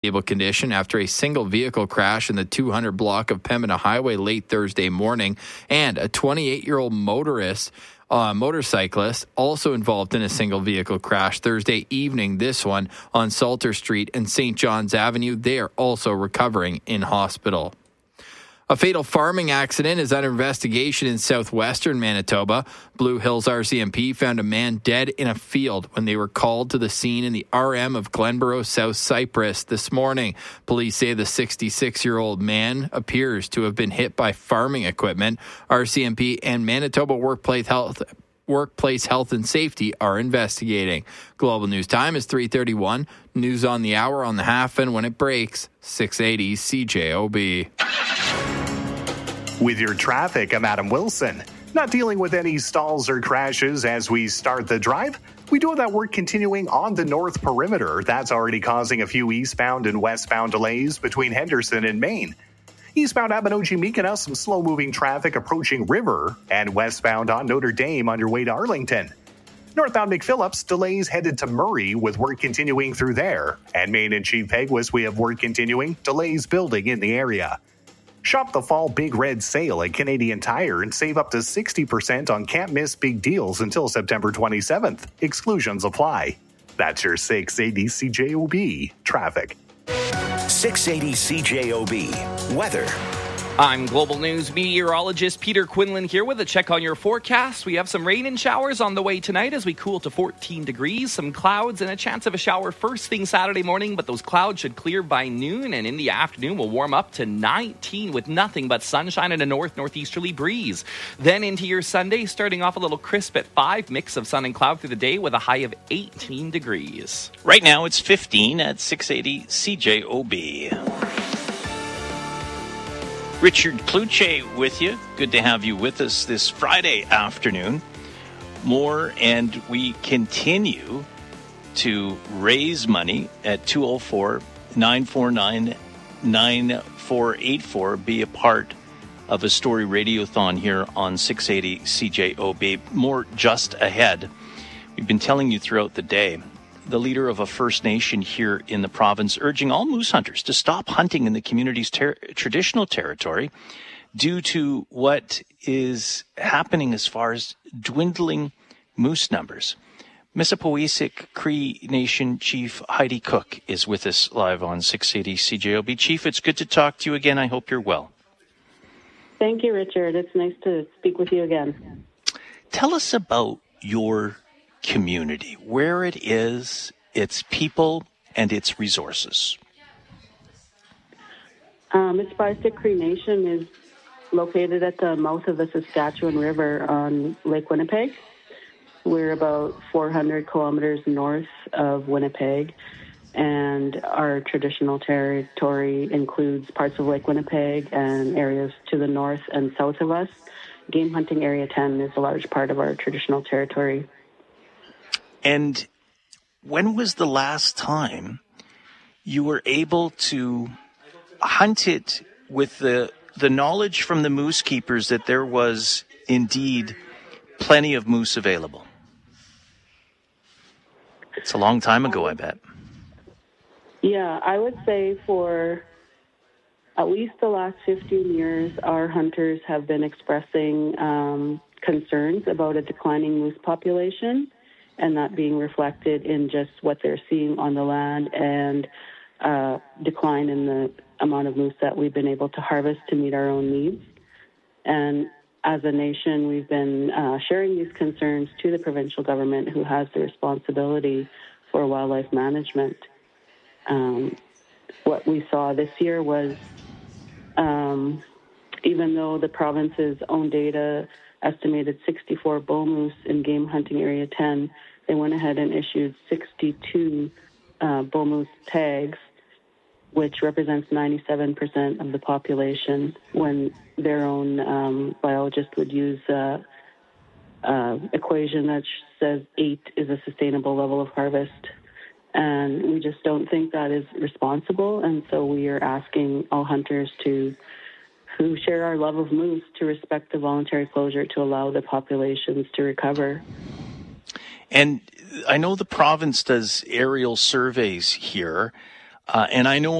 Stable condition after a single vehicle crash in the 200 block of Pembina Highway late Thursday morning, and a 28-year-old motorcyclist also involved in a single vehicle crash Thursday evening. This one on Salter Street and St. John's Avenue. They are also recovering in hospital. A fatal farming accident is under investigation in southwestern Manitoba. Blue Hills RCMP found a man dead in a field when they were called to the scene in the RM of Glenborough, South Cyprus this morning. Police say the 66-year-old man appears to have been hit by farming equipment. RCMP and Manitoba Workplace Health and Safety are investigating. Global News Time is 3:31. News on the hour, on the half, and when it breaks, 680 CJOB. With your traffic, I'm Adam Wilson. Not dealing with any stalls or crashes as we start the drive. We do have that work continuing on the north perimeter. That's already causing a few eastbound and westbound delays between Henderson and Maine. Eastbound Abinogi-Meekina, some slow-moving traffic approaching River, and westbound on Notre Dame on your way to Arlington. Northbound McPhillips, delays headed to Murray with work continuing through there. And Main and Chief Peguis, we have work continuing, delays building in the area. Shop the fall Big Red Sale at Canadian Tire and save up to 60% on can't miss big deals until September 27th. Exclusions apply. That's your 680 CJOB traffic. 680 CJOB weather. I'm Global News meteorologist Peter Quinlan here with a check on your forecast. We have some rain and showers on the way tonight as we cool to 14 degrees, some clouds and a chance of a shower first thing Saturday morning, but those clouds should clear by noon, and in the afternoon we'll warm up to 19 with nothing but sunshine and a northeasterly breeze. Then into your Sunday, starting off a little crisp at 5, mix of sun and cloud through the day with a high of 18 degrees. Right now it's 15 at 680 CJOB. Richard Kluche with you. Good to have you with us this Friday afternoon. More, and we continue to raise money at 204-949-9484. Be a part of a story radiothon here on 680 CJOB. More just ahead. We've been telling you throughout the day, the leader of a First Nation here in the province urging all moose hunters to stop hunting in the community's traditional territory due to what is happening as far as dwindling moose numbers. Mississippiwesik Cree Nation Chief Heidi Cook is with us live on 680 CJOB. Chief, it's good to talk to you again. I hope you're well. Thank you, Richard. It's nice to speak with you again. Tell us about your community, where it is, its people, and its resources. Mississippiwesik Cree Nation is located at the mouth of the Saskatchewan River on Lake Winnipeg. We're about 400 kilometers north of Winnipeg, and our traditional territory includes parts of Lake Winnipeg and areas to the north and south of us. Game hunting Area 10 is a large part of our traditional territory. And when was the last time you were able to hunt it with the knowledge from the moose keepers that there was indeed plenty of moose available? It's a long time ago, I bet. Yeah, I would say for at least the last 15 years, our hunters have been expressing concerns about a declining moose population, and that being reflected in just what they're seeing on the land and decline in the amount of moose that we've been able to harvest to meet our own needs. And as a nation, we've been sharing these concerns to the provincial government, who has the responsibility for wildlife management. What we saw this year was, even though the province's own data estimated 64 bull moose in Game Hunting Area 10, they went ahead and issued 62 bull moose tags, which represents 97% of the population, when their own biologist would use equation that says 8 is a sustainable level of harvest. And we just don't think that is responsible, and so we are asking all hunters who share our love of moose to respect the voluntary closure to allow the populations to recover. And I know the province does aerial surveys here. And I know